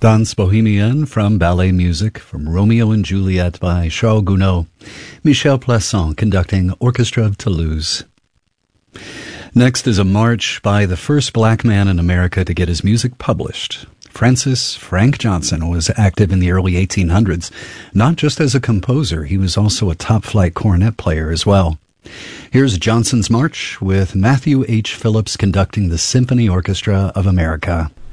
Danse Bohemienne from ballet music from Romeo and Juliet by Charles Gounod. Michel Plasson conducting Orchestra of Toulouse. Next is a march by the first black man in America to get his music published. Francis Frank Johnson was active in the early 1800s. Not just as a composer, he was also a top-flight cornet player as well. Here's Johnson's March with Matthew H. Phillips conducting the Symphony Orchestra of America.